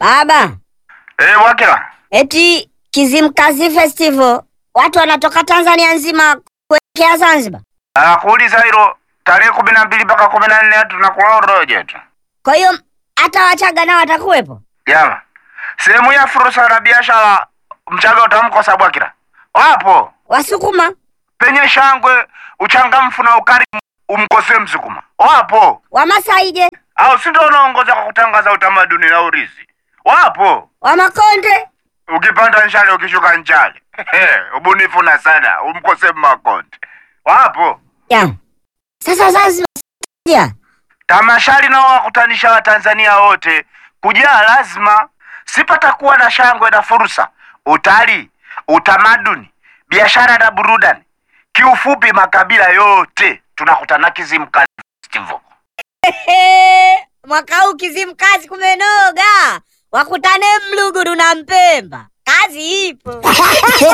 Aba. Wakila. Eti Kizimkazi Festival watu wanatoka Tanzania nzima kuelekea Zanzibar. Kuuliza hilo tarehe 12 mpaka 14 tunakula roje tu. Kwa hiyo hata Wachaga nao watakuwepo? Yama. Sehemu ya fursa na biashara Mchaga utamkosa Bwakila. Wapo. Wasukuma Penye shangwe, uchangamfu na ukarimu umkose Msukuma. Wapo. Wamasai je? Au si ndio unaongoza kwa kutangaza utamaduni na urithi? Wapo. Wamakonde? Ukipanda Nchale ukishuka Nchale. Ubunifu na sana umkose Makonde. Wapo. Ya. Sasa Zanzibar ya. Tamashari nao wakutanisha Watanzania wote. Kujaa lazima. Sipatakuwa na shangwe na fursa. Utalii, utamaduni, biashara na burudani. Kiufupi makabila yote tunakutana Kizimkazi Festival. Mwaka huu Kizimkazi kumenoga. Wakutane Mluguru na Mpemba. Kazi ipo.